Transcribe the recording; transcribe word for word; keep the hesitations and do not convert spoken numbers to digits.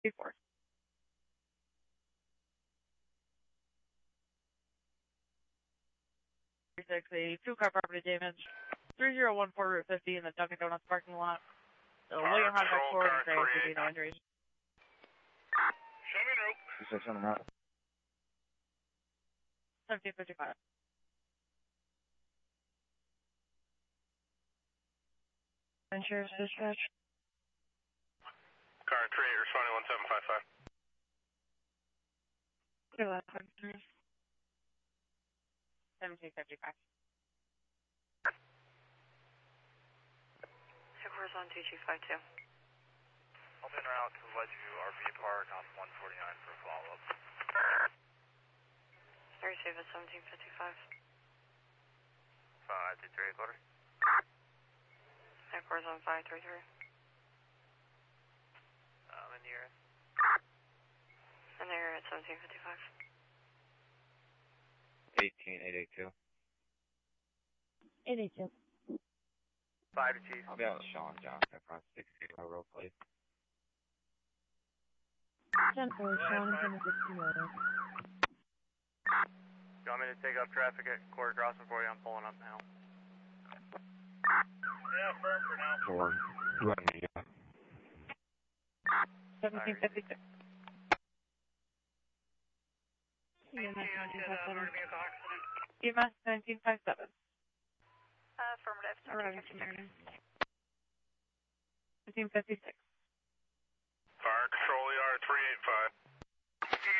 Before. six eighty, two car property damage. three zero one four Route fifty in the Dunkin' Donuts parking lot. So William Hodgback forward and say no injuries. Show me the route. two six on the route. seventeen fifty-five. Insurance dispatch. Car three eight responding one seven five five. Clear last time. seventeen fifty-five. Headquarters on two two five two. I'll be en route to Ledgeview R V Park on one forty-nine for a follow-up. Receive at seventeen fifty-five. five two three quarter. Headquarters on five three three. I'm in the area. And they're at seventeen fifty-five. eighteen eight eighty-two. eight eighty-two. five to Chief. I'll be out with Sean Johnson across sixty row road, please. ten four, Sean is in the sixty row. You want me to take up traffic at Quarter Crossing for you? I'm pulling up now. Yeah, firm for now. Four. Run me up. seventeen fifty-six. E M S nineteen fifty-seven. Affirmative. Arriving from there. nineteen fifty-six. Fire control E R three eight five.